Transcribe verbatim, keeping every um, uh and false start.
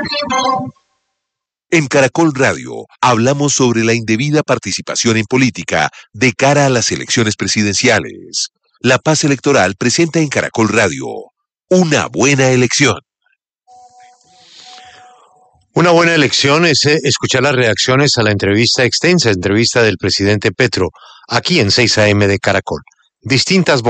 En Caracol Radio hablamos sobre la indebida participación en política de cara a las elecciones presidenciales. La Paz Electoral presenta en Caracol Radio una buena elección. Una buena elección es eh, escuchar las reacciones a la entrevista extensa, entrevista del presidente Petro, aquí en seis A M de Caracol. Distintas voces.